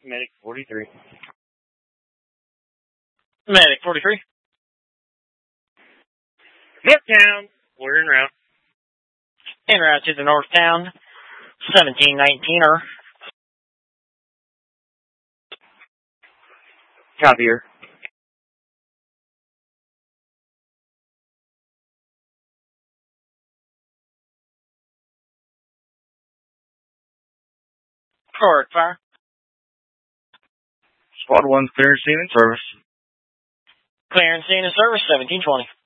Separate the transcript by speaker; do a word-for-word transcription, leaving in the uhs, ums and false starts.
Speaker 1: Medic forty-three.
Speaker 2: Medic forty-three.
Speaker 1: North Town. We're en route.
Speaker 2: En route to the North Town. seventeen nineteen er.
Speaker 1: Copy her.
Speaker 2: Forward fire.
Speaker 1: Squad one clear scene and service.
Speaker 2: Clearance scene and service seventeen twenty.